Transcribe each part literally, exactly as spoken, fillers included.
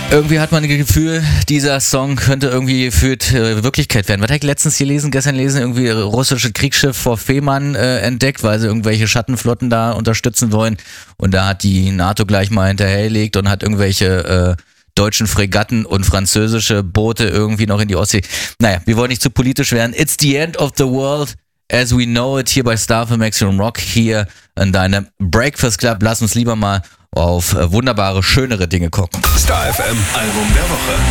Irgendwie hat man das Gefühl, dieser Song könnte irgendwie gefühlt äh, Wirklichkeit werden. Was habe ich letztens gelesen, gestern gelesen, irgendwie russische Kriegsschiff vor Fehmarn äh, entdeckt, weil sie irgendwelche Schattenflotten da unterstützen wollen. Und da hat die NATO gleich mal hinterhergelegt und hat irgendwelche äh, deutschen Fregatten und französische Boote irgendwie noch in die Ostsee. Naja, wir wollen nicht zu politisch werden. It's the end of the world as we know it hier bei Star F M Maximum Rock hier in deinem Breakfast Club. Lass uns lieber mal auf äh, wunderbare, schönere Dinge gucken. Star F M Album der Woche.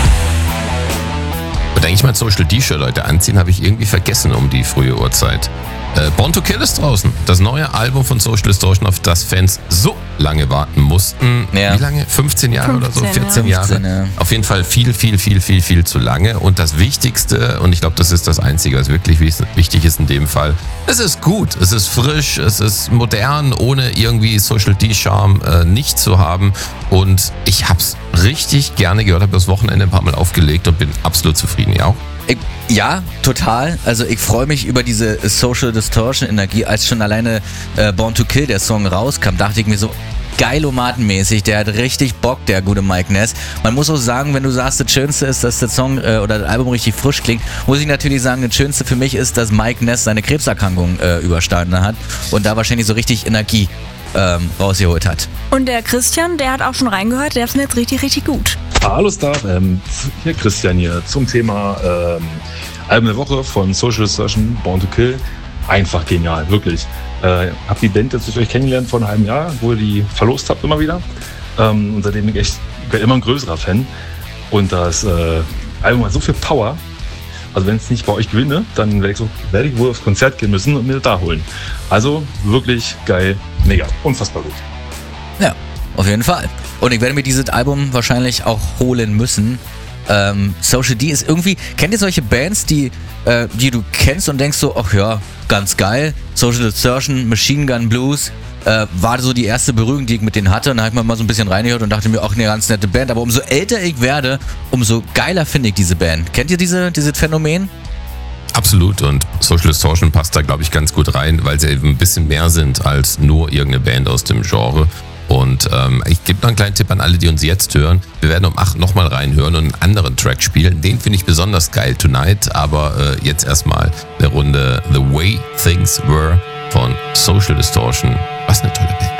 Und eigentlich mal Social D-Shirt Leute anziehen, habe ich irgendwie vergessen um die frühe Uhrzeit. Äh, Born to Kill ist draußen. Das neue Album von Social Distortion, auf das Fans so lange warten mussten. Ja. Wie lange? fünfzehn Jahre oder so? vierzehn ja. Jahre? fünfzehn, ja. Auf jeden Fall viel, viel, viel, viel, viel zu lange. Und das Wichtigste, und ich glaube, das ist das Einzige, was wirklich wichtig ist in dem Fall, es ist gut, es ist frisch, es ist modern, ohne irgendwie Social D-Charme äh, nicht zu haben. Und ich habe es richtig gerne gehört, habe das Wochenende ein paar Mal aufgelegt und bin absolut zufrieden. Ja auch? Ich, ja, total. Also ich freue mich über diese Social Distortion Energie. Als schon alleine äh, Born to Kill, der Song rauskam, dachte ich mir so, geilomatenmäßig, der hat richtig Bock, der gute Mike Ness. Man muss auch sagen, wenn du sagst, das Schönste ist, dass der Song äh, oder das Album richtig frisch klingt, muss ich natürlich sagen, das Schönste für mich ist, dass Mike Ness seine Krebserkrankung äh, überstanden hat und da wahrscheinlich so richtig Energie ähm, rausgeholt hat. Und der Christian, der hat auch schon reingehört, der findet es richtig, richtig gut. Hallo Star, ähm, hier Christian hier zum Thema ähm, Album der Woche von Social Distortion, Born to Kill. Einfach genial, wirklich. Äh, hab die Band jetzt durch euch kennengelernt vor einem halben Jahr, wo ihr die verlost habt immer wieder. Ähm, und seitdem bin ich echt, ich werde immer ein größerer Fan. Und das äh, Album hat so viel Power. Also wenn es nicht bei euch gewinne, dann werde ich, so, werd ich wohl aufs Konzert gehen müssen und mir das da holen. Also wirklich geil, mega, unfassbar gut. Ja, auf jeden Fall. Und ich werde mir dieses Album wahrscheinlich auch holen müssen. Ähm, Social D ist irgendwie, kennt ihr solche Bands, die, äh, die du kennst und denkst so, ach ja, ganz geil. Social Distortion, Machine Gun Blues, äh, war so die erste Berührung, die ich mit denen hatte. Und da habe ich mal so ein bisschen reingehört und dachte mir, ach, eine ganz nette Band. Aber umso älter ich werde, umso geiler finde ich diese Band. Kennt ihr diese, dieses Phänomen? Absolut, und Social Distortion passt da, glaube ich, ganz gut rein, weil sie eben ein bisschen mehr sind als nur irgendeine Band aus dem Genre. Und ähm, ich gebe noch einen kleinen Tipp an alle, die uns jetzt hören. Wir werden um acht nochmal reinhören und einen anderen Track spielen. Den finde ich besonders geil, Tonight. Aber äh, jetzt erstmal eine Runde The Way Things Were von Social Distortion. Was eine tolle Band.